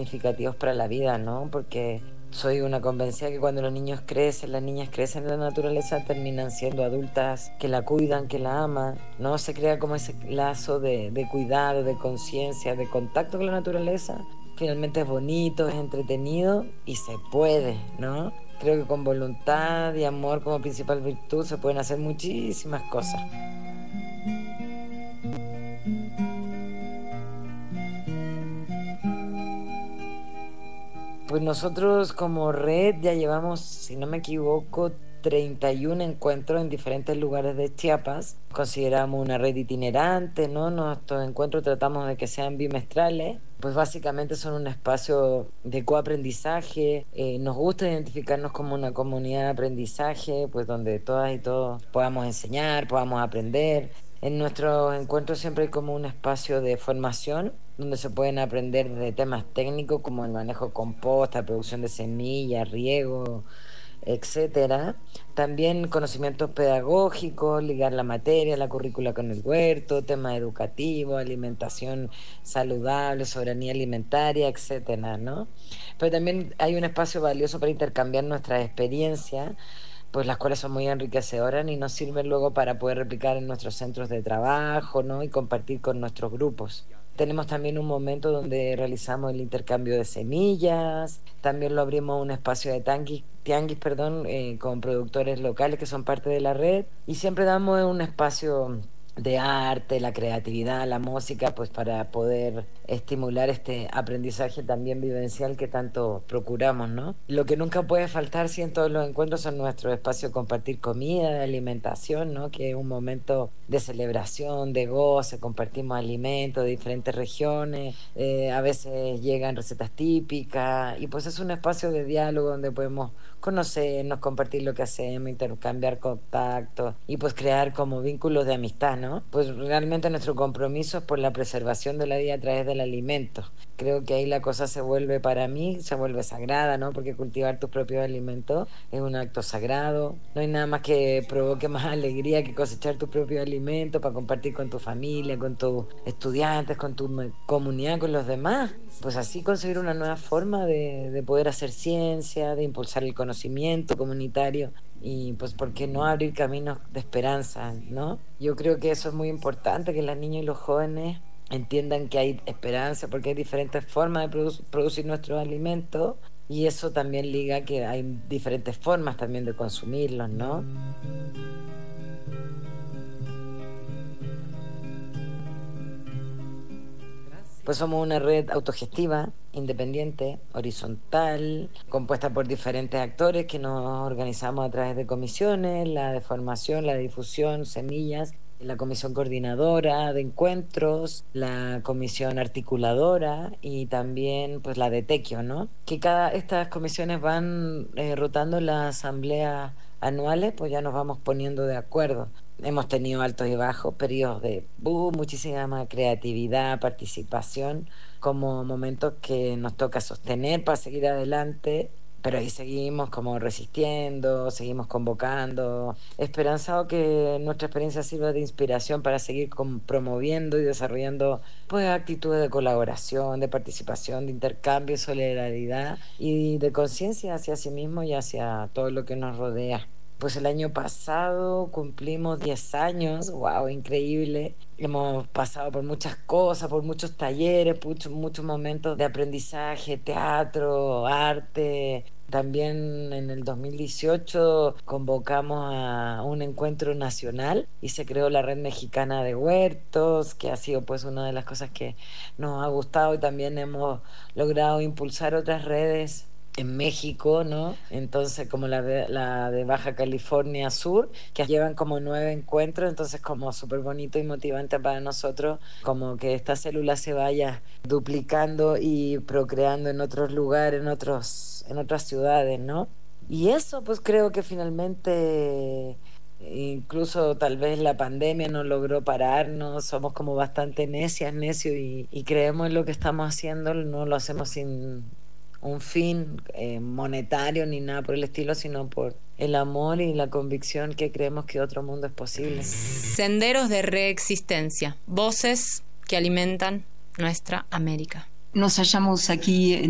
significativos para la vida, ¿no? Porque soy una convencida que cuando los niños crecen, las niñas crecen en la naturaleza, terminan siendo adultas que la cuidan, que la aman, ¿no? Se crea como ese lazo de cuidado, de conciencia, de contacto con la naturaleza. Finalmente es bonito, es entretenido y se puede, ¿no? Creo que con voluntad y amor como principal virtud se pueden hacer muchísimas cosas. Pues nosotros como red ya llevamos, si no me equivoco, 31 encuentros en diferentes lugares de Chiapas. Consideramos una red itinerante, ¿no? Nuestros encuentros tratamos de que sean bimestrales. Pues básicamente son un espacio de coaprendizaje. Nos gusta identificarnos como una comunidad de aprendizaje, pues donde todas y todos podamos enseñar, podamos aprender. En nuestros encuentros siempre hay como un espacio de formación donde se pueden aprender de temas técnicos como el manejo de composta, producción de semillas, riego, etcétera. También conocimientos pedagógicos, ligar la materia, la currícula con el huerto, temas educativos, alimentación saludable, soberanía alimentaria, etcétera, ¿no? Pero también hay un espacio valioso para intercambiar nuestras experiencias, pues las cuales son muy enriquecedoras y nos sirven luego para poder replicar en nuestros centros de trabajo, ¿no? Y compartir con nuestros grupos. Tenemos también un momento donde realizamos el intercambio de semillas, también lo abrimos un espacio de tianguis, con productores locales que son parte de la red, y siempre damos un espacio de arte, la creatividad, la música, pues para poder estimular este aprendizaje también vivencial que tanto procuramos, ¿no? Lo que nunca puede faltar, sí, en todos los encuentros son nuestros espacios de compartir comida, de alimentación, ¿no? Que es un momento de celebración, de goce, compartimos alimentos de diferentes regiones, a veces llegan recetas típicas, y pues es un espacio de diálogo donde podemos conocernos, compartir lo que hacemos, intercambiar contactos y pues crear como vínculos de amistad, ¿no? Pues realmente nuestro compromiso es por la preservación de la vida a través del alimento. Creo que ahí la cosa se vuelve, para mí, se vuelve sagrada, ¿no? Porque cultivar tus propios alimentos es un acto sagrado. No hay nada más que provoque más alegría que cosechar tus propios alimentos para compartir con tu familia, con tus estudiantes, con tu comunidad, con los demás. Pues así conseguir una nueva forma de poder hacer ciencia, de impulsar el conocimiento comunitario y pues por qué no abrir caminos de esperanza, ¿no? Yo creo que eso es muy importante, que las niñas y los jóvenes entiendan que hay esperanza porque hay diferentes formas de producir nuestros alimentos, y eso también liga que hay diferentes formas también de consumirlos, ¿no? Pues somos una red autogestiva, independiente, horizontal, compuesta por diferentes actores que nos organizamos a través de comisiones, la de formación, la de difusión, semillas, la comisión coordinadora de encuentros, la comisión articuladora y también pues la de Tequio, ¿no? Que estas comisiones van rotando las asambleas anuales, pues ya nos vamos poniendo de acuerdo. Hemos tenido altos y bajos, periodos de muchísima más creatividad, participación, como momentos que nos toca sostener para seguir adelante, pero ahí seguimos como resistiendo, seguimos convocando, esperanzado que nuestra experiencia sirva de inspiración para seguir promoviendo y desarrollando pues actitudes de colaboración, de participación, de intercambio, solidaridad y de conciencia hacia sí mismo y hacia todo lo que nos rodea. Pues el año pasado cumplimos 10 años, wow, increíble. Hemos pasado por muchas cosas, por muchos talleres, muchos momentos de aprendizaje, teatro, arte. También en el 2018 convocamos a un encuentro nacional y se creó la Red Mexicana de Huertos, que ha sido pues una de las cosas que nos ha gustado, y también hemos logrado impulsar otras redes en México, ¿no? Entonces, como la de Baja California Sur, que llevan como 9 encuentros, entonces como súper bonito y motivante para nosotros, como que esta célula se vaya duplicando y procreando en otros lugares, en otras ciudades, ¿no? Y eso, pues creo que finalmente, incluso tal vez la pandemia no logró pararnos, somos como bastante necios y creemos en lo que estamos haciendo, no lo hacemos sin un fin monetario ni nada por el estilo, sino por el amor y la convicción que creemos que otro mundo es posible. Senderos de reexistencia, voces que alimentan nuestra América. Nos hallamos aquí